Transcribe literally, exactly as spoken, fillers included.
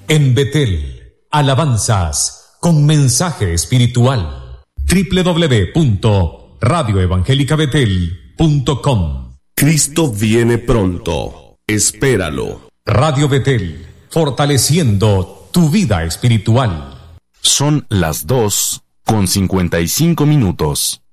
En Betel, alabanzas con mensaje espiritual. doble u doble u doble u punto radio evangélica betel punto com. Cristo viene pronto. Espéralo. Radio Betel, fortaleciendo tu vida espiritual. Son las dos con cincuenta y cinco minutos.